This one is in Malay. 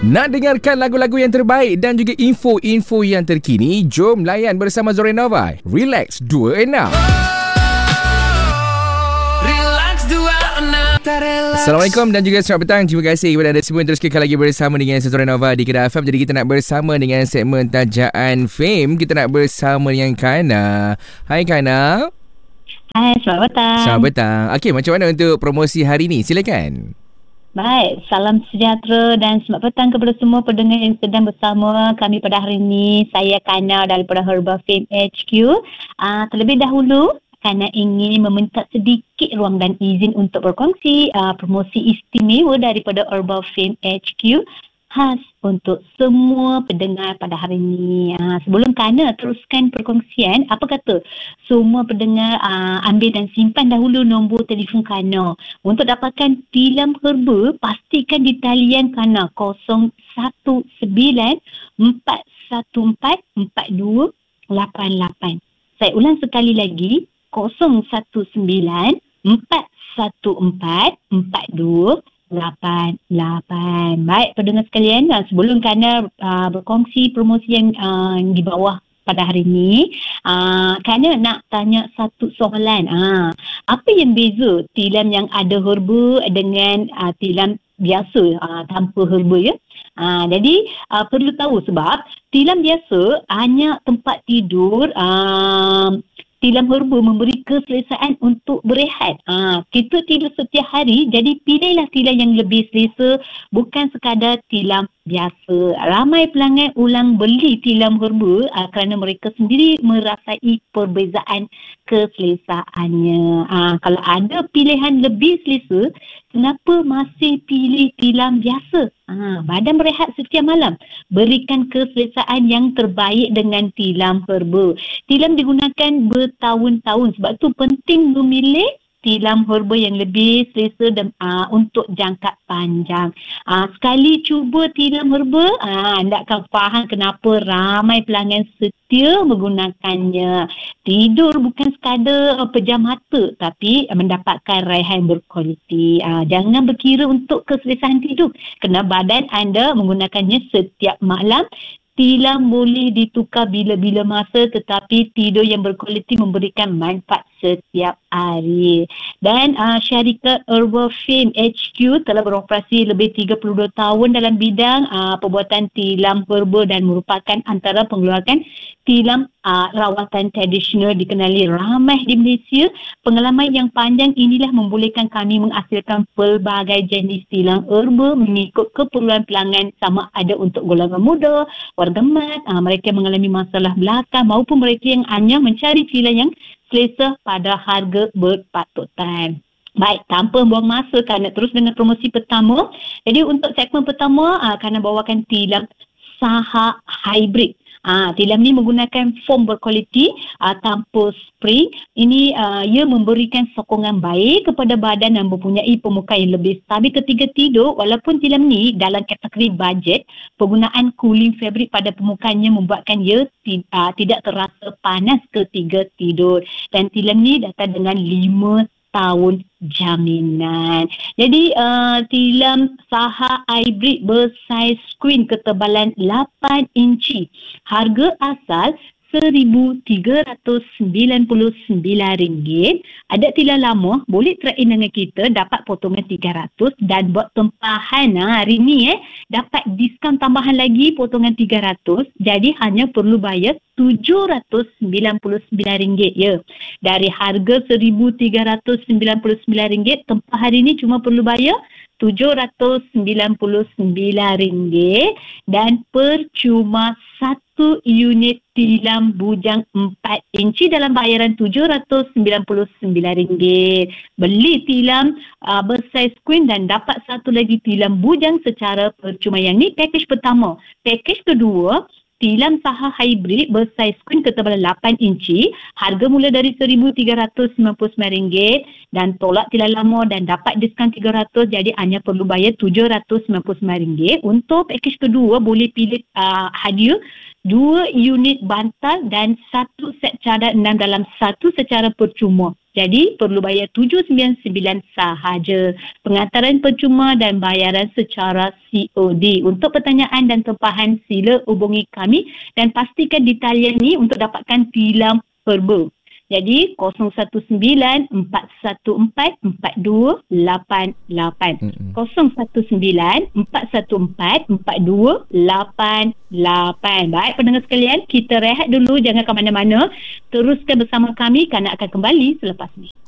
Nak dengarkan lagu-lagu yang terbaik dan juga info-info yang terkini? Jom layan bersama Zorenova. Relax 2 and 6. Assalamualaikum dan juga selamat petang. Terima kasih kepada anda semua yang terus kekal lagi bersama dengan Zorenova di Kedah FM. Jadi kita nak bersama dengan segmen Tajaan Fame. Kita nak bersama dengan Kana. Hai Kana. Hai, selamat petang. Selamat petang. Okey, macam mana untuk promosi hari ni? Silakan. Baik, salam sejahtera dan selamat petang kepada semua pendengar yang sedang bersama kami pada hari ini. Saya Kana daripada Herbal Fame HQ. Terlebih dahulu, Kana ingin meminta sedikit ruang dan izin untuk berkongsi promosi istimewa daripada Herbal Fame HQ khas untuk semua pendengar pada hari ini. Sebelum Kana teruskan perkongsian, apa kata semua pendengar ambil dan simpan dahulu nombor telefon Kana. Untuk dapatkan tilam herba, pastikan di talian Kana 019-414-4288. Saya ulang sekali lagi, 019-414-4288. Baik pendengar sekalian, sebelum Kana berkongsi promosi yang di bawah pada hari ini, Kana nak tanya satu soalan. Apa yang beza tilam yang ada herba dengan tilam biasa tanpa herba ya? Jadi perlu tahu sebab tilam biasa hanya tempat tidur, tilam herba memberi keselesaan untuk berehat. Kita tidur setiap hari, jadi pilihlah tilam yang lebih selesa, bukan sekadar tilam biasa. Ramai pelanggan ulang beli tilam herba kerana mereka sendiri merasai perbezaan keselesaannya. Kalau ada pilihan lebih selesa, kenapa masih pilih tilam biasa? Badan berehat setiap malam. Berikan keselesaan yang terbaik dengan tilam herba. Tilam digunakan bertahun-tahun. Sebab tu penting memilih tilam herba yang lebih selesa dan untuk jangka panjang. Sekali cuba tilam herba, anda akan faham kenapa ramai pelanggan setia menggunakannya. Tidur bukan sekadar pejam mata, tapi mendapatkan raihan berkualiti. Jangan berkira untuk keselesaan tidur, kerana badan anda menggunakannya setiap malam. Tilam boleh ditukar bila-bila masa, tetapi tidur yang berkualiti memberikan manfaat setiap hari. Dan syarikat Herbal Fame HQ telah beroperasi lebih 32 tahun dalam bidang pembuatan tilam herba dan merupakan antara pengeluaran tilam rawatan tradisional dikenali ramai di Malaysia. Pengalaman yang panjang inilah membolehkan kami menghasilkan pelbagai jenis tilam herba mengikut keperluan pelanggan, sama ada untuk golongan muda, warga mat, mereka yang mengalami masalah belakang maupun mereka yang hanya mencari tilam yang selesa pada harga berpatutan. Baik, tanpa buang masa, Kana terus dengan promosi pertama. Jadi untuk segmen pertama, Kana bawakan tilam Saha Hybrid. Tilam ni menggunakan foam berkualiti tanpa spray. Ini ia memberikan sokongan baik kepada badan dan mempunyai permukaan yang lebih stabil ketika tidur. Walaupun tilam ni dalam kategori bajet, penggunaan cooling fabric pada permukaannya membuatkan ia tidak terasa panas ketika tidur. Dan tilam ni datang dengan 5 tahun jaminan. Jadi tilam Saha Hybrid bersaiz screen ketebalan 8 inci. Harga asal RM1,399. Ada tilam lama boleh trade-in dengan kita, dapat potongan 300, dan buat tempahan hari ni dapat diskaun tambahan lagi potongan 300. Jadi hanya perlu bayar RM799 ya. Dari harga RM1,399, tempah hari ni cuma perlu bayar RM799 dan percuma satu unit tilam bujang 4 inci dalam bayaran RM799. Beli tilam bersaiz queen dan dapat satu lagi tilam bujang secara percuma. Yang ni pakej pertama. Pakej kedua, tilam Saha Hybrid bersaiz queen ketebalan 8 inci. Harga mula dari RM1,399 dan tolak tilam lama dan dapat diskaun 300, jadi hanya perlu bayar RM799. Untuk pakej kedua boleh pilih hadiah 2 unit bantal dan 1 set cadar 6 dalam 1 secara percuma. Jadi perlu bayar RM799 sahaja. Pengantaran percuma dan bayaran secara COD. Untuk pertanyaan dan tempahan sila hubungi kami dan pastikan di talian ni untuk dapatkan tilam perba. Jadi 019-414-4288. 019-414-4288. Baik pendengar sekalian, kita rehat dulu, jangan ke mana-mana. Teruskan bersama kami kerana akan kembali selepas ni.